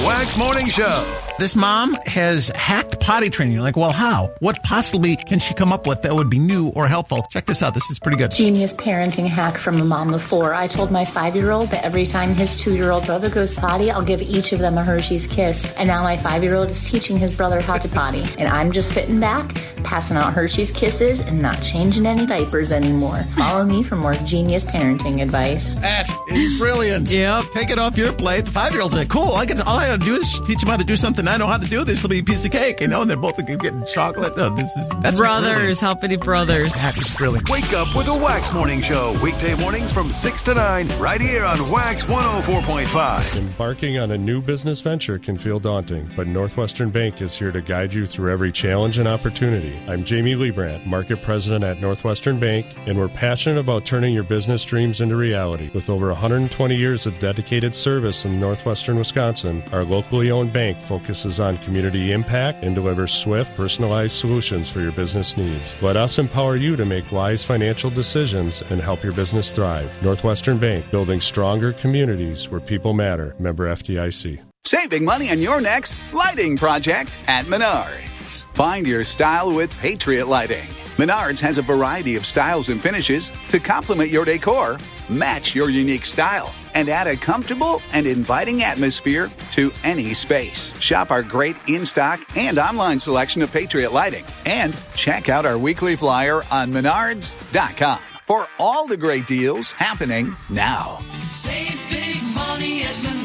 Wax Morning Show. This mom has hacked potty training. You're like, well, how? What possibly can she come up with that would be new or helpful? Check this out. This is pretty good. Genius parenting hack from a mom of 4. I told my 5-year-old that every time his 2-year-old brother goes potty, I'll give each of them a Hershey's Kiss. And now my 5-year-old is teaching his brother how to potty. And I'm just sitting back, passing out Hershey's Kisses and not changing any diapers anymore. Follow me for more genius parenting advice. That is brilliant. Yep. Take it off your plate. The 5-year-old's like, cool. All I got to do is teach them how to do something I know how to do. This will be a piece of cake, you know, and they're both getting chocolate. Oh, that's brothers. brilliant. How many brothers? That is brilliant. Wake up with a Wax Morning Show. Weekday mornings from 6 to 9, right here on Wax 104.5. Embarking on a new business venture can feel daunting, but Northwestern Bank is here to guide you through every challenge and opportunity. I'm Jamie Liebrandt, Market President at Northwestern Bank, and we're passionate about turning your business dreams into reality. With over 120 years of dedicated service in northwestern Wisconsin, our locally owned bank focuses on community impact and delivers swift, personalized solutions for your business needs. Let us empower you to make wise financial decisions and help your business thrive. Northwestern Bank, building stronger communities where people matter. Member FDIC. Saving money on your next lighting project at Menards. Find your style with Patriot Lighting. Menards has a variety of styles and finishes to complement your decor, match your unique style, and add a comfortable and inviting atmosphere to any space. Shop our great in-stock and online selection of Patriot Lighting. And check out our weekly flyer on Menards.com for all the great deals happening now. Save big money at Menards.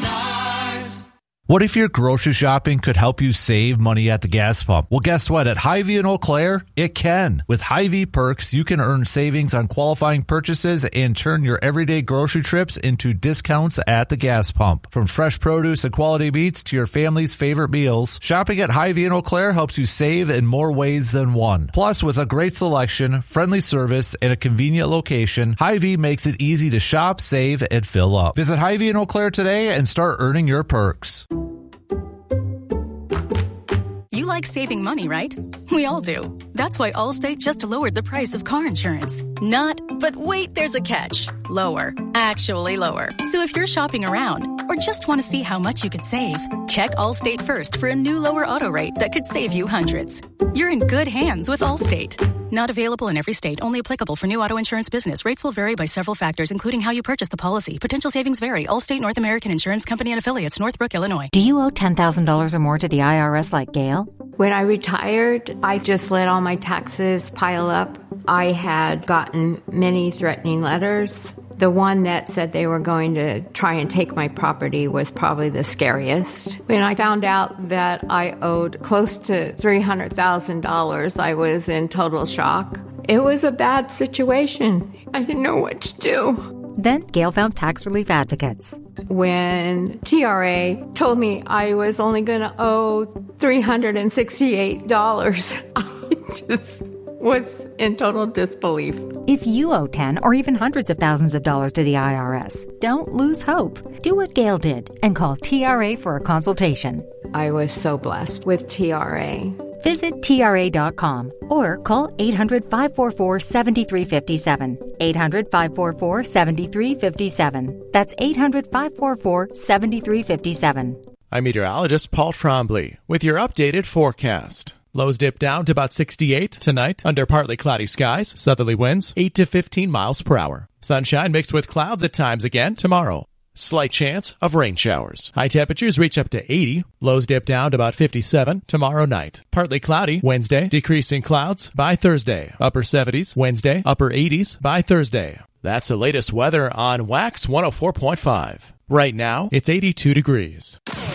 What if your grocery shopping could help you save money at the gas pump? Well, guess what? At Hy-Vee in Eau Claire, it can. With Hy-Vee perks, you can earn savings on qualifying purchases and turn your everyday grocery trips into discounts at the gas pump. From fresh produce and quality meats to your family's favorite meals, shopping at Hy-Vee in Eau Claire helps you save in more ways than one. Plus, with a great selection, friendly service, and a convenient location, Hy-Vee makes it easy to shop, save, and fill up. Visit Hy-Vee in Eau Claire today and start earning your perks. You like saving money, right? We all do. That's why Allstate just lowered the price of car insurance. Not, but wait, there's a catch. Lower. Actually lower. So if you're shopping around or just want to see how much you could save, check Allstate first for a new lower auto rate that could save you hundreds. You're in good hands with Allstate. Not available in every state. Only applicable for new auto insurance business. Rates will vary by several factors, including how you purchase the policy. Potential savings vary. Allstate North American Insurance Company and Affiliates, Northbrook, Illinois. Do you owe $10,000 or more to the IRS like Gail? When I retired, I just let all my taxes pile up. I had gotten many threatening letters. The one that said they were going to try and take my property was probably the scariest. When I found out that I owed close to $300,000, I was in total shock. It was a bad situation. I didn't know what to do. Then Gail found tax relief advocates. When TRA told me I was only going to owe $368, I just was in total disbelief. If you owe 10 or even hundreds of thousands of dollars to the IRS, don't lose hope. Do what Gail did and call TRA for a consultation. I was so blessed with TRA. Visit TRA.com or call 800-544-7357. 800-544-7357. That's 800-544-7357. I'm meteorologist Paul Trombley with your updated forecast. Lows dip down to about 68 tonight under partly cloudy skies, southerly winds 8 to 15 miles per hour. Sunshine mixed with clouds at times again tomorrow. Slight chance of rain showers. High temperatures reach up to 80. Lows dip down to about 57 tomorrow night. Partly cloudy Wednesday, decreasing clouds by Thursday. Upper 70s Wednesday, upper 80s by Thursday. That's the latest weather on Wax 104.5. Right now, it's 82 degrees.